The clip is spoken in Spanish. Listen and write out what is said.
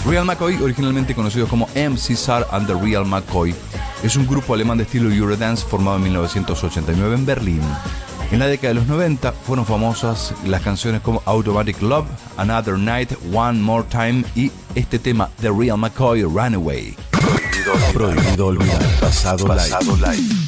Real McCoy, originalmente conocidos como MC Sar and the Real McCoy, es un grupo alemán de estilo Eurodance formado en 1989 en Berlín. En la década de los 90 fueron famosas las canciones como Automatic Love, Another Night, One More Time y este tema The Real McCoy, Runaway. Prohibido olvidar. Pasado live.